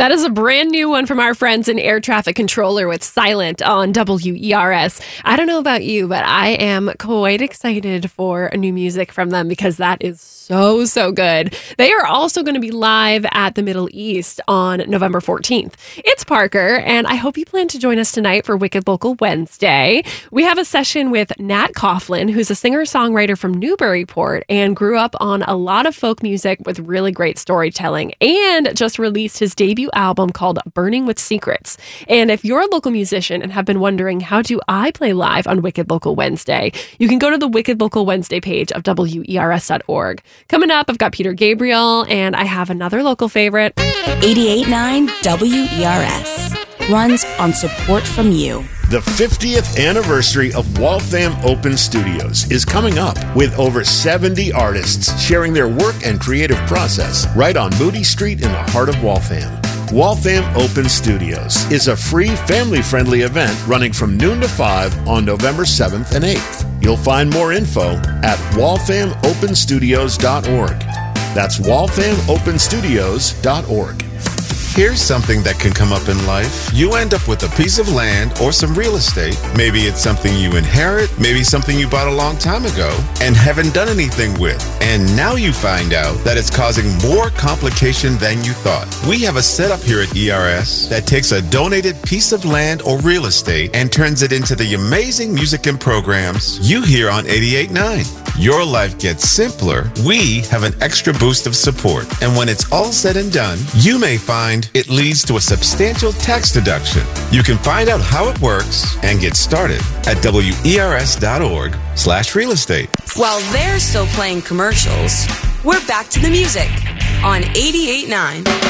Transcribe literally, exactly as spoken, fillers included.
That is a brand new one from our friends in Air Traffic Controller with Silent on W E R S. I don't know about you, but I am quite excited for new music from them because that is so, so good. They are also going to be live at the Middle East on November fourteenth. It's Parker, and I hope you plan to join us tonight for Wicked Local Wednesday. We have a session with Nat Coughlin, who's a singer-songwriter from Newburyport and grew up on a lot of folk music with really great storytelling, and just released his debut album called Burning with Secrets. And if you're a local musician and have been wondering, how do I play live on Wicked Local Wednesday? You can go to the Wicked Local Wednesday page of W E R S dot org. Coming up, I've got Peter Gabriel, and I have another local favorite. eighty-eight point nine W E R S runs on support from you. The fiftieth anniversary of Waltham Open Studios is coming up with over seventy artists sharing their work and creative process right on Moody Street in the heart of Waltham. Waltham Open Studios is a free, family-friendly event running from noon to five on November seventh and eighth. You'll find more info at waltham open studios dot org. That's waltham open studios dot org. Here's something that can come up in life. You end up with a piece of land or some real estate. Maybe it's something you inherit, maybe something you bought a long time ago and haven't done anything with. And now you find out that it's causing more complication than you thought. We have a setup here at E R S that takes a donated piece of land or real estate and turns it into the amazing music and programs you hear on eighty-eight point nine. Your life gets simpler. We have an extra boost of support. And when it's all said and done, you may find it leads to a substantial tax deduction. You can find out how it works and get started at W E R S dot org slash real estate. While they're still playing commercials, we're back to the music on eighty-eight point nine.